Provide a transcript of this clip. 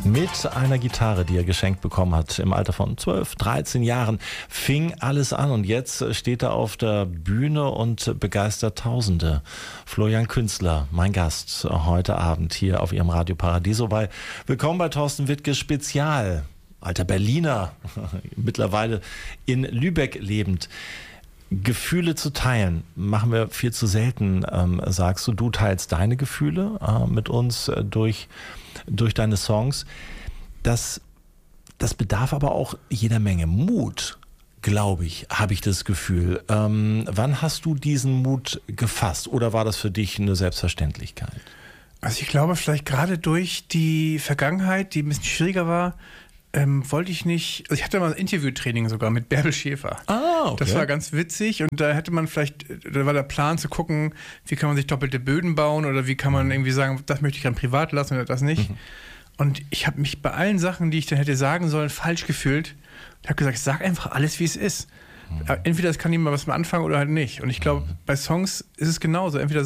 Mit einer Gitarre, die er geschenkt bekommen hat, im Alter von 12, 13 Jahren, fing alles an und jetzt steht er auf der Bühne und begeistert Tausende. Florian Künzler, mein Gast heute Abend hier auf Ihrem Radio Paradiso. Willkommen bei Thorsten Wittke Spezial. Alter Berliner, mittlerweile in Lübeck lebend. Gefühle zu teilen, machen wir viel zu selten, sagst du. Du teilst deine Gefühle mit uns durch deine Songs. Das bedarf aber auch jeder Menge Mut, glaube ich, habe ich das Gefühl. Wann hast du diesen Mut gefasst oder war das für dich eine Selbstverständlichkeit? Also ich glaube, vielleicht gerade durch die Vergangenheit, die ein bisschen schwieriger war, wollte ich nicht, also ich hatte mal ein Interviewtraining sogar mit Bärbel Schäfer. Ah, okay. Das war ganz witzig und da war der Plan zu gucken, wie kann man sich doppelte Böden bauen oder wie kann man irgendwie sagen, das möchte ich dann privat lassen oder das nicht. Und ich habe mich bei allen Sachen, die ich dann hätte sagen sollen, falsch gefühlt. Ich habe gesagt, sag einfach alles, wie es ist. Entweder es kann jemand was mit anfangen oder halt nicht. Und ich glaube, bei Songs ist es genauso. Entweder